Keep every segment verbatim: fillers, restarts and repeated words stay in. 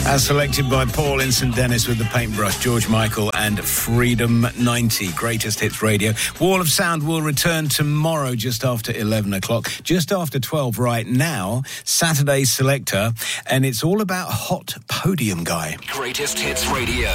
As selected by Paul in St Dennis with the paintbrush, George Michael and Freedom ninety, Greatest Hits Radio. Wall of Sound will return tomorrow just after eleven o'clock, just after twelve right now, Saturday Selector, and it's all about Hot Podium Guy. Greatest Hits Radio.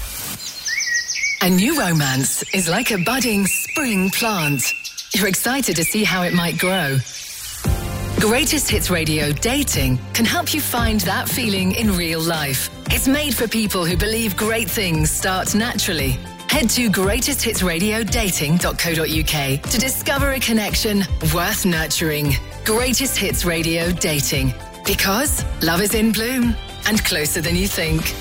A new romance is like a budding spring plant. You're excited to see how it might grow. Greatest Hits Radio Dating can help you find that feeling in real life. It's made for people who believe great things start naturally. Head to greatest hits radio dating dot co dot uk to discover a connection worth nurturing. Greatest Hits Radio Dating. Because love is in bloom and closer than you think.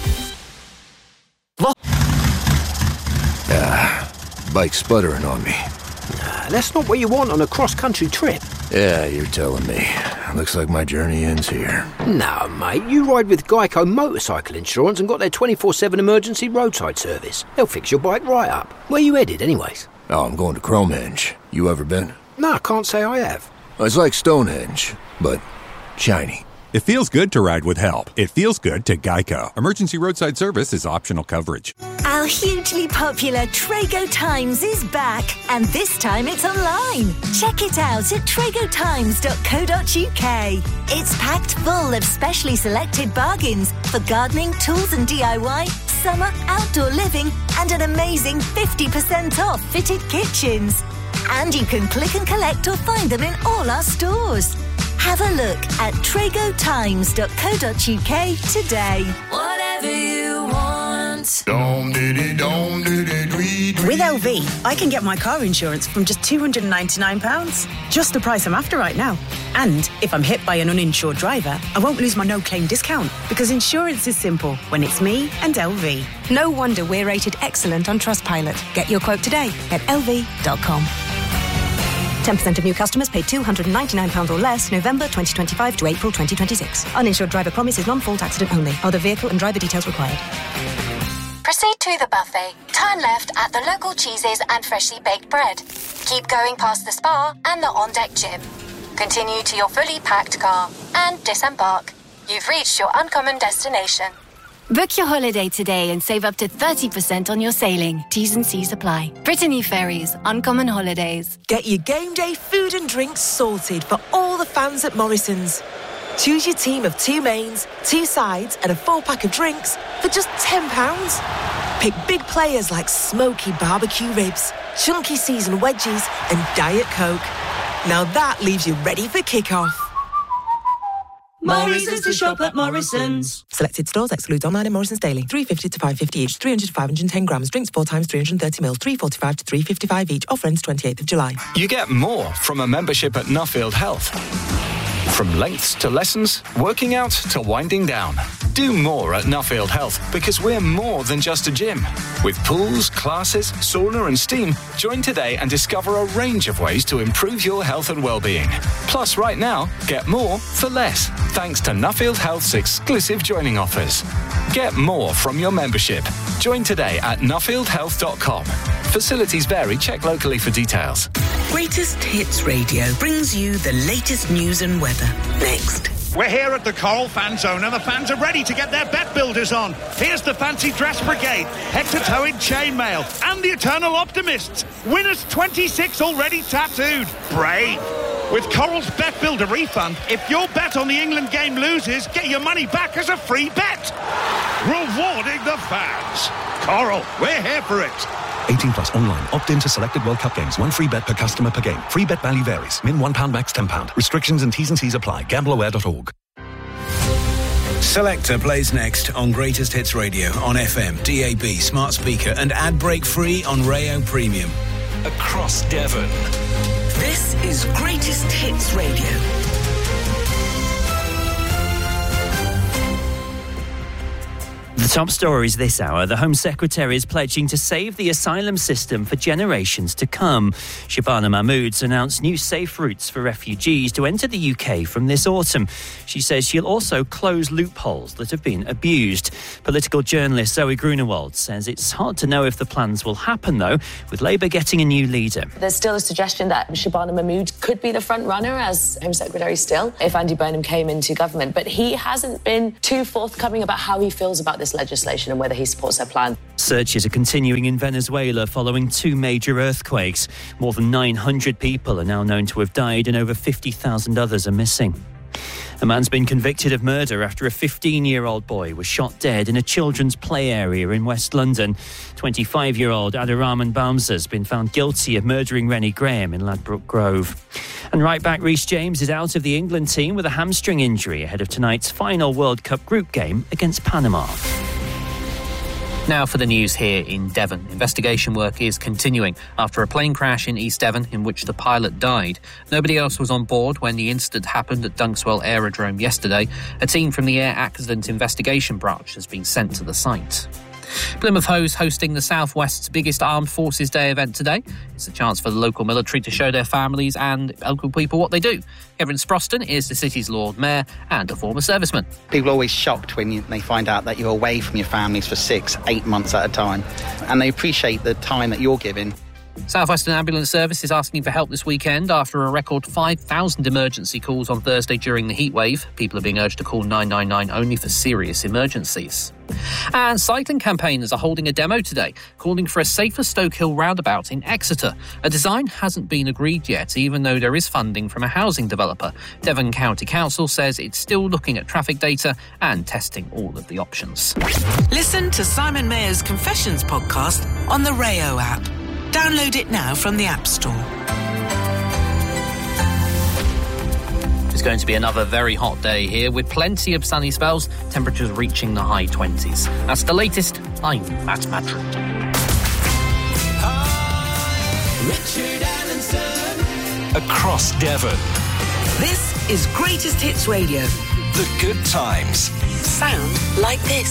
Ah, bike's sputtering on me. Nah, that's not what you want on a cross-country trip. Yeah, you're telling me. Looks like my journey ends here. No, mate, you ride with Geico Motorcycle Insurance and got their twenty-four seven emergency roadside service. They'll fix your bike right up. Where you headed, anyways? Oh, I'm going to Cromhenge. You ever been? No, I can't say I have. It's like Stonehenge, but shiny. It feels good to ride with help. It feels good to Geico. Emergency roadside service is optional coverage. Our hugely popular Trago Times is back, and this time it's online. Check it out at trago times dot co dot uk. It's packed full of specially selected bargains for gardening, tools and D I Y, summer, outdoor living, and an amazing fifty percent off fitted kitchens. And you can click and collect or find them in all our stores. Have a look at trago times dot co dot uk today. Whatever you want. With L V, I can get my car insurance from just two hundred ninety-nine pounds. Just the price I'm after right now. And if I'm hit by an uninsured driver, I won't lose my no-claim discount, because insurance is simple when it's me and L V. No wonder we're rated excellent on Trustpilot. Get your quote today at L V dot com. ten percent of new customers paid two hundred ninety-nine pounds or less November twenty twenty-five to April twenty twenty-six. Uninsured driver promise is non-fault accident only. Other vehicle and driver details required. Proceed to the buffet. Turn left at the local cheeses and freshly baked bread. Keep going past the spa and the on-deck gym. Continue to your fully packed car and disembark. You've reached your uncommon destination. Book your holiday today and save up to thirty percent on your sailing. T's and C's apply. Brittany Ferries, Uncommon Holidays. Get your game day food and drinks sorted for all the fans at Morrison's. Choose your team of two mains, two sides and a four-pack of drinks for just ten pounds. Pick big players like smoky barbecue ribs, chunky seasoned wedges and Diet Coke. Now that leaves you ready for kick-off. Morrison's to shop at Morrison's. Selected stores exclude online and Morrison's daily. three fifty to five fifty each. three hundred to five hundred ten grams. Drinks four times three hundred thirty mils. three forty-five to three fifty-five each. Offer ends twenty-eighth of July. You get more from a membership at Nuffield Health. From lengths to lessons, working out to winding down. Do more at Nuffield Health, because we're more than just a gym. With pools, classes, sauna and steam, join today and discover a range of ways to improve your health and well-being. Plus, right now, get more for less, thanks to Nuffield Health's exclusive joining offers. Get more from your membership. Join today at nuffield health dot com. Facilities vary. Check locally for details. Greatest Hits Radio brings you the latest news and weather. Next. We're here at the Coral Fan Zone and the fans are ready to get their bet builders on. Here's the Fancy Dress Brigade, head-to-toe in chainmail, and the Eternal Optimists. Winners twenty-six already tattooed. Brave. With Coral's Bet Builder refund, if your bet on the England game loses, get your money back as a free bet. Rewarding the fans. Coral, we're here for it. eighteen plus online. Opt into selected World Cup games. One free bet per customer per game. Free bet value varies. Min one pound, max ten pounds. Restrictions and T's and C's apply. gamble aware dot org. Selector plays next on Greatest Hits Radio on F M, D A B, smart speaker and ad break free on Rayo Premium. Across Devon. This is Greatest Hits Radio. The top stories this hour. The Home Secretary is pledging to save the asylum system for generations to come. Shabana Mahmood's announced new safe routes for refugees to enter the U K from this autumn. She says she'll also close loopholes that have been abused. Political journalist Zoe Grunewald says it's hard to know if the plans will happen, though, with Labour getting a new leader. There's still a suggestion that Shabana Mahmood could be the front runner as Home Secretary still, if Andy Burnham came into government. But he hasn't been too forthcoming about how he feels about this legislation and whether he supports their plan. Searches are continuing in Venezuela following two major earthquakes. More than nine hundred people are now known to have died and over fifty thousand others are missing. A man's been convicted of murder after a fifteen-year-old boy was shot dead in a children's play area in West London. twenty-five-year-old Adaraman Bamsa has been found guilty of murdering Rennie Graham in Ladbroke Grove. And right back Reece James is out of the England team with a hamstring injury ahead of tonight's final World Cup group game against Panama. Now for the news here in Devon. Investigation work is continuing after a plane crash in East Devon in which the pilot died. Nobody else was on board when the incident happened at Dunkswell Aerodrome yesterday. A team from the Air Accident Investigation Branch has been sent to the site. Plymouth Ho's hosting the South West's biggest Armed Forces Day event today. It's a chance for the local military to show their families and local people what they do. Kevin Sproston is the city's Lord Mayor and a former serviceman. People are always shocked when you, they find out that you're away from your families for six, eight months at a time, and they appreciate the time that you're giving. South Western Ambulance Service is asking for help this weekend after a record five thousand emergency calls on Thursday during the heatwave. People are being urged to call nine nine nine only for serious emergencies. And cycling campaigners are holding a demo today, calling for a safer Stoke Hill roundabout in Exeter. A design hasn't been agreed yet, even though there is funding from a housing developer. Devon County Council says it's still looking at traffic data and testing all of the options. Listen to Simon Mayer's Confessions podcast on the Rayo app. Download it now from the App Store. It's going to be another very hot day here with plenty of sunny spells, temperatures reaching the high twenties. That's the latest. I'm Matt Madrid. Richard Allenson. Across Devon. This is Greatest Hits Radio. The good times. Sound like this.